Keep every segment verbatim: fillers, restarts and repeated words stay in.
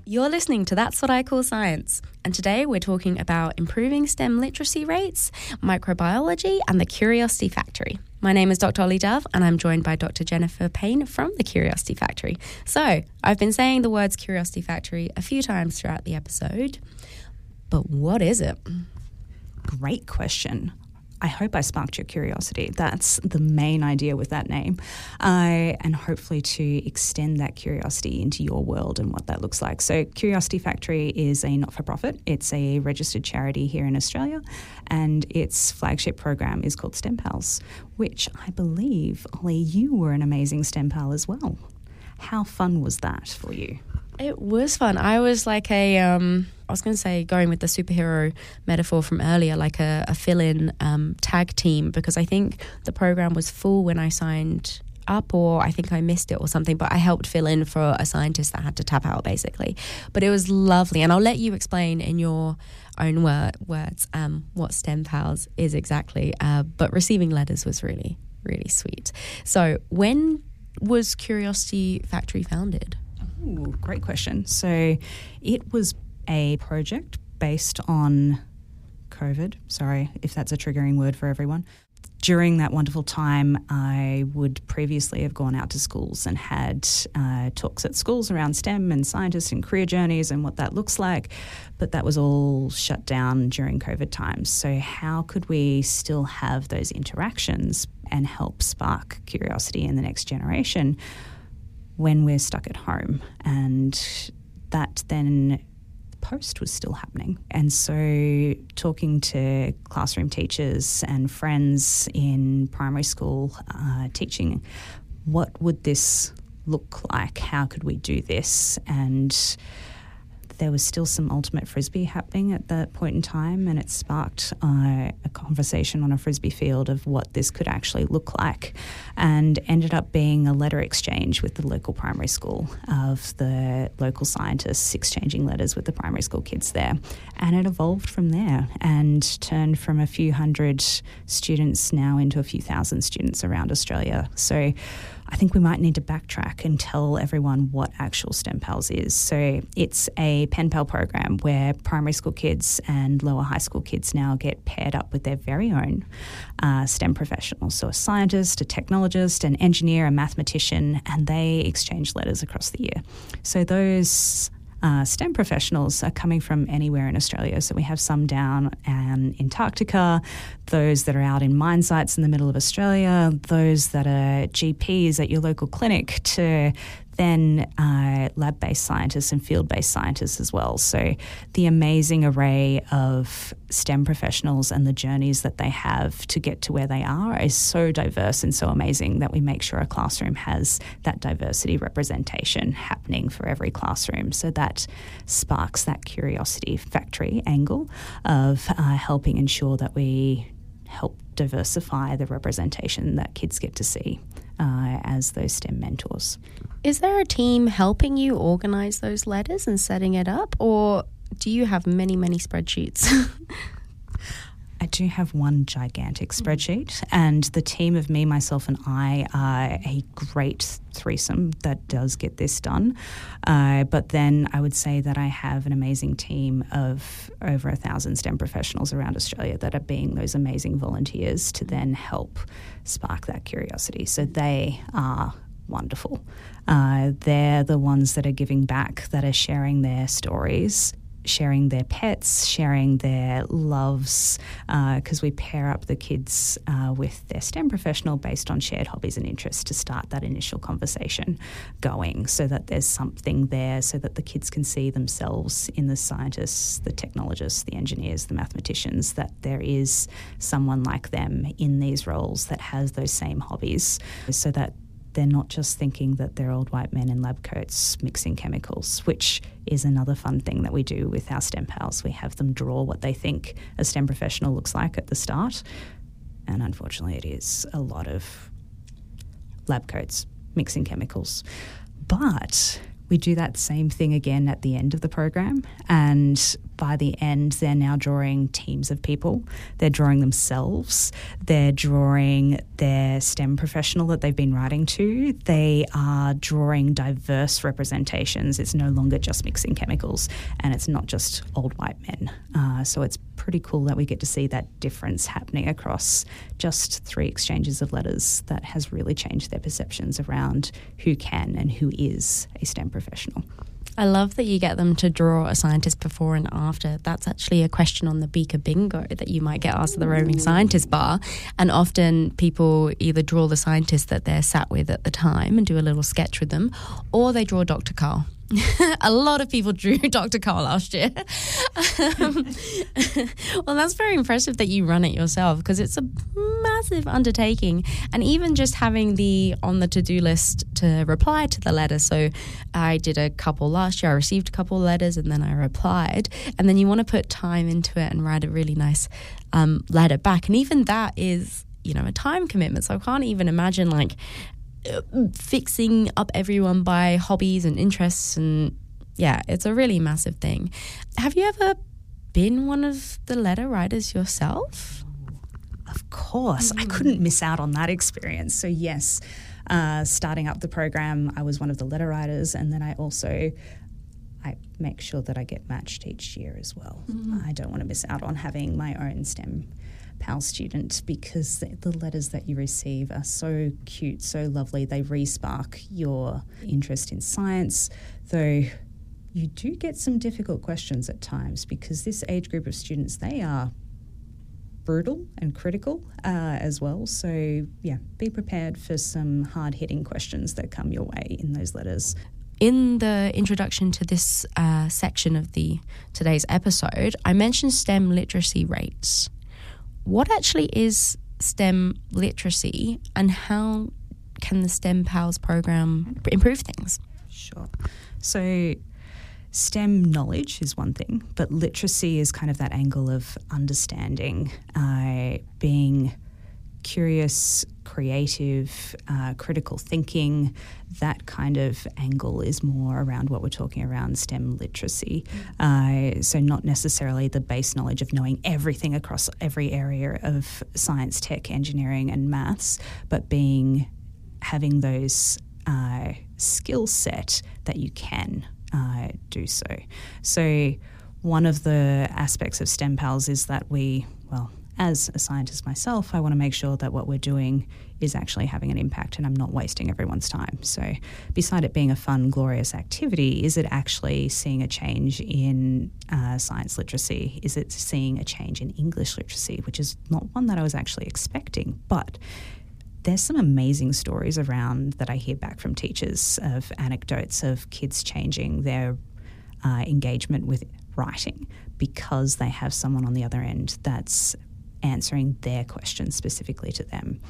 You're listening to That's What I Call Science, and today we're talking about improving STEM literacy rates, microbiology, and the Curiosity Factory. My name is Doctor Ollie Dove, and I'm joined by Doctor Jennifer Payne from the Curiosity Factory. So, I've been saying the words Curiosity Factory a few times throughout the episode, but what is it? Great question. I hope I sparked your curiosity. That's the main idea with that name. Uh, and hopefully to extend that curiosity into your world and what that looks like. So Curiosity Factory is a not-for-profit. It's a registered charity here in Australia, and its flagship program is called STEM Pals, which I believe, Ollie, you were an amazing STEM Pal as well. How fun was that for you? It was fun. I was like a, um, I was going to say, going with the superhero metaphor from earlier, like a, a fill-in um, tag team, because I think the program was full when I signed up, or I think I missed it or something, but I helped fill in for a scientist that had to tap out, basically. But it was lovely, and I'll let you explain in your own word, words um, what STEM Pals is exactly, uh, but receiving letters was really, really sweet. So when was Curiosity Factory founded? Ooh, great question. So it was a project based on COVID. Sorry if that's a triggering word for everyone. During that wonderful time, I would previously have gone out to schools and had uh, talks at schools around STEM and scientists and career journeys and what that looks like, but that was all shut down during COVID times. So how could we still have those interactions and help spark curiosity in the next generation when we're stuck at home? And that then post was still happening. And so talking to classroom teachers and friends in primary school, uh, teaching, what would this look like? How could we do this? And there was still some ultimate frisbee happening at that point in time, and it sparked uh, a conversation on a frisbee field of what this could actually look like, and ended up being a letter exchange with the local primary school of the local scientists exchanging letters with the primary school kids there. And it evolved from there and turned from a few hundred students now into a few thousand students around Australia. So I think we might need to backtrack and tell everyone what actual STEM Pals is. So it's a pen pal program where primary school kids and lower high school kids now get paired up with their very own uh, STEM professionals. So a scientist, a technologist, an engineer, a mathematician, and they exchange letters across the year. So those Uh, STEM professionals are coming from anywhere in Australia. So we have some down um, in Antarctica, those that are out in mine sites in the middle of Australia, those that are G Ps at your local clinic, to then uh, lab-based scientists and field-based scientists as well. So the amazing array of STEM professionals and the journeys that they have to get to where they are is so diverse and so amazing that we make sure a classroom has that diversity representation happening for every classroom. So that sparks that Curiosity Factory angle of uh, helping ensure that we help diversify the representation that kids get to see uh, as those STEM mentors. Is there a team helping you organise those letters and setting it up, or do you have many, many spreadsheets? I do have one gigantic spreadsheet, and the team of me, myself and I are a great threesome that does get this done. Uh, but then I would say that I have an amazing team of over a thousand STEM professionals around Australia that are being those amazing volunteers to then help spark that curiosity. So they are wonderful. Uh, they're the ones that are giving back, that are sharing their stories, sharing their pets, sharing their loves, because uh, we pair up the kids uh, with their STEM professional based on shared hobbies and interests to start that initial conversation going, so that there's something there so that the kids can see themselves in the scientists, the technologists, the engineers, the mathematicians, that there is someone like them in these roles that has those same hobbies, so that they're not just thinking that they're old white men in lab coats mixing chemicals, which is another fun thing that we do with our STEM Pals. We have them draw what they think a STEM professional looks like at the start, and unfortunately it is a lot of lab coats mixing chemicals. But we do that same thing again at the end of the program, and by the end, they're now drawing teams of people. They're drawing themselves. They're drawing their STEM professional that they've been writing to. They are drawing diverse representations. It's no longer just mixing chemicals, and it's not just old white men. Uh, so it's pretty cool that we get to see that difference happening across just three exchanges of letters that has really changed their perceptions around who can and who is a STEM professional. I love that you get them to draw a scientist before and after. That's actually a question on the Beaker Bingo that you might get asked at the Roving Scientist Bar. And often people either draw the scientist that they're sat with at the time and do a little sketch with them, or they draw Doctor Carl. A lot of people drew Doctor Carl last year. um, well, that's very impressive that you run it yourself, because it's a massive undertaking. And even just having the on the to-do list to reply to the letter. So I did a couple last year. I received a couple letters and then I replied. And then you want to put time into it and write a really nice um, letter back. And even that is, you know, a time commitment. So I can't even imagine like fixing up everyone by hobbies and interests, and yeah, it's a really massive thing. Have you ever been one of the letter writers yourself? Of course. Mm. I couldn't miss out on that experience. So yes, uh, starting up the program, I was one of the letter writers, and then I also I make sure that I get matched each year as well. Mm. I don't want to miss out on having my own STEM PAL student, because the, the letters that you receive are so cute, so lovely. They re-spark your interest in science, though you do get some difficult questions at times, because this age group of students, they are brutal and critical uh, as well. So yeah, be prepared for some hard-hitting questions that come your way in those letters. In the introduction to this uh, section of the today's episode, I mentioned STEM literacy rates. What actually is STEM literacy, and how can the STEM PALS program improve things? Sure. So STEM knowledge is one thing, but literacy is kind of that angle of understanding, uh, being curious, creative, uh, critical thinking. That kind of angle is more around what we're talking around STEM literacy. Uh, so not necessarily the base knowledge of knowing everything across every area of science, tech, engineering and maths, but being having those uh, skill set that you can uh, do so. So one of the aspects of STEM PALS is that we, well, as a scientist myself, I want to make sure that what we're doing is actually having an impact and I'm not wasting everyone's time. So beside it being a fun, glorious activity, is it actually seeing a change in uh, science literacy? Is it seeing a change in English literacy, which is not one that I was actually expecting, but there's some amazing stories around that I hear back from teachers of anecdotes of kids changing their uh, engagement with writing because they have someone on the other end that's answering their questions specifically to them.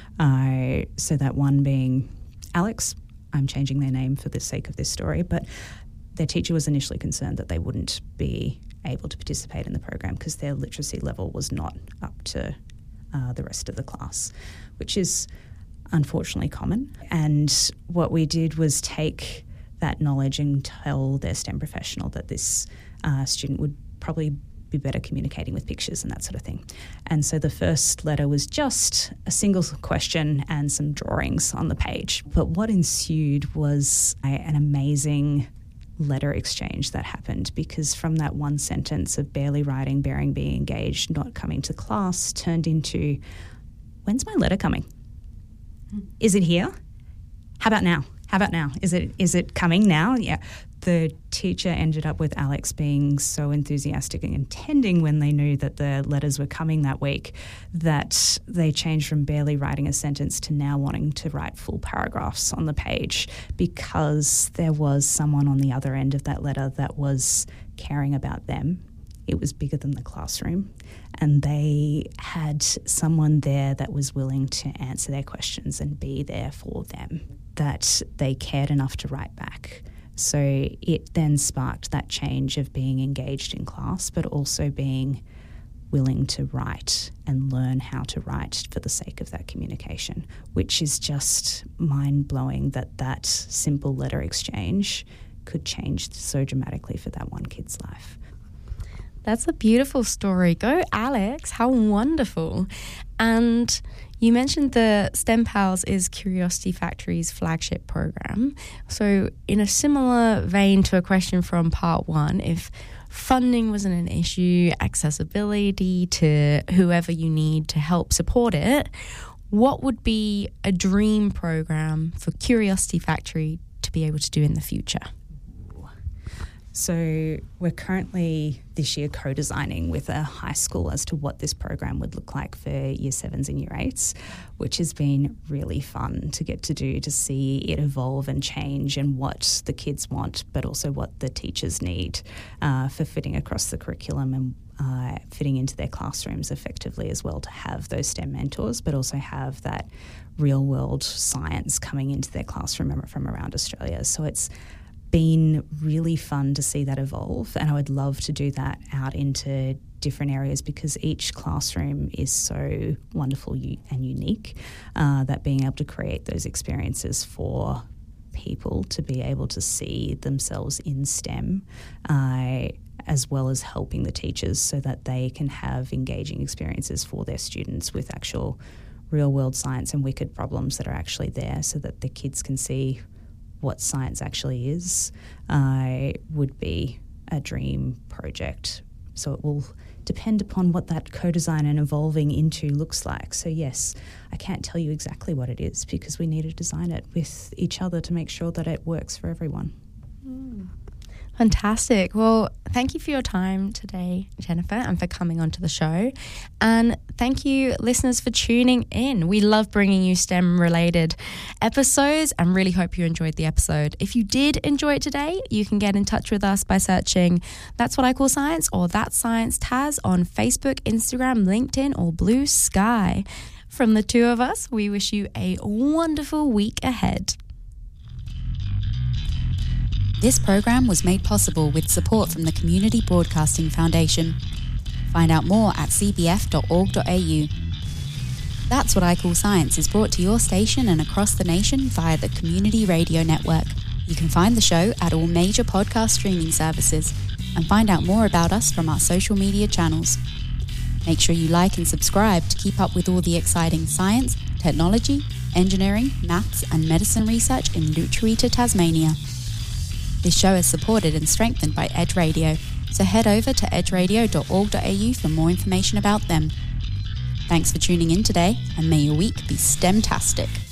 Uh, so that one being Alex, I'm changing their name for the sake of this story, but their teacher was initially concerned that they wouldn't be able to participate in the program because their literacy level was not up to uh, the rest of the class, which is unfortunately common. And what we did was take that knowledge and tell their STEM professional that this uh, student would probably be better communicating with pictures and that sort of thing. And so the first letter was just a single question and some drawings on the page. But what ensued was a, an amazing letter exchange that happened, because from that one sentence of barely writing, bearing being engaged, not coming to class, turned into, when's my letter coming? Is it here? How about now? How about now? Is it is it coming now? Yeah. The teacher ended up with Alex being so enthusiastic and intending when they knew that the letters were coming that week that they changed from barely writing a sentence to now wanting to write full paragraphs on the page, because there was someone on the other end of that letter that was caring about them. It was bigger than the classroom, and they had someone there that was willing to answer their questions and be there for them, that they cared enough to write back. So it then sparked that change of being engaged in class, but also being willing to write and learn how to write for the sake of that communication, which is just mind-blowing that that simple letter exchange could change so dramatically for that one kid's life. That's a beautiful story. Go, Alex. How wonderful. And you mentioned the STEM Pals is Curiosity Factory's flagship program. So in a similar vein to a question from part one, if funding wasn't an issue, accessibility to whoever you need to help support it, what would be a dream program for Curiosity Factory to be able to do in the future? So we're currently this year co-designing with a high school as to what this program would look like for year sevens and year eights, which has been really fun to get to do, to see it evolve and change and what the kids want, but also what the teachers need uh, for fitting across the curriculum and uh, fitting into their classrooms effectively as well, to have those STEM mentors, but also have that real world science coming into their classroom from around Australia. So it's been really fun to see that evolve, and I would love to do that out into different areas because each classroom is so wonderful and unique uh, that being able to create those experiences for people to be able to see themselves in STEM uh, as well as helping the teachers so that they can have engaging experiences for their students with actual real world science and wicked problems that are actually there so that the kids can see what science actually is, uh, would be a dream project. So it will depend upon what that co-design and evolving into looks like. So yes, I can't tell you exactly what it is because we need to design it with each other to make sure that it works for everyone. Mm. Fantastic. Well, thank you for your time today, Jennifer, and for coming onto the show. And thank you, listeners, for tuning in. We love bringing you STEM-related episodes and really hope you enjoyed the episode. If you did enjoy it today, you can get in touch with us by searching That's What I Call Science or That's Science Taz on Facebook, Instagram, LinkedIn, or Blue Sky. From the two of us, we wish you a wonderful week ahead. This program was made possible with support from the Community Broadcasting Foundation. Find out more at c b f dot org dot a u. That's What I Call Science is brought to your station and across the nation via the Community Radio Network. You can find the show at all major podcast streaming services and find out more about us from our social media channels. Make sure you like and subscribe to keep up with all the exciting science, technology, engineering, maths and medicine research in Lutruwita, Tasmania. This show is supported and strengthened by Edge Radio, so head over to edge radio dot org dot a u for more information about them. Thanks for tuning in today, and may your week be STEM-tastic.